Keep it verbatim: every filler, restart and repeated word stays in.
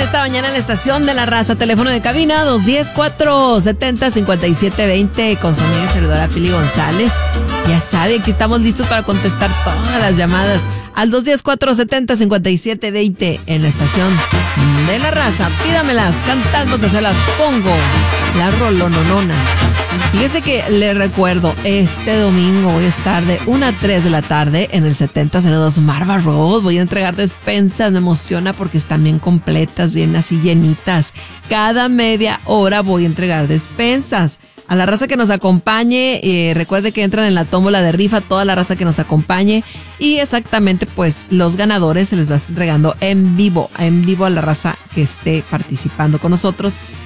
esta mañana en la estación de La Raza. Teléfono de cabina dos uno cero, cuatro siete cero, cinco siete dos cero con su amiga y servidora Pili González. Ya sabe que estamos listos para contestar todas las llamadas al dos uno cero, cuatro siete cero, cinco siete dos cero en la estación de La Raza. Pídamelas cantando que se las pongo. Las rolonononas. Fíjese que le recuerdo, este domingo voy a estar de una a tres de la tarde en el setenta cero dos Marva Road. Voy a entregar despensas, me emociona porque están bien completas, bien así llenitas. Cada media hora voy a entregar despensas. A la raza que nos acompañe, eh, recuerde que entran en la tómbola de rifa, toda la raza que nos acompañe. Y exactamente, pues, los ganadores se les va entregando en vivo, en vivo a la raza que esté participando con nosotros.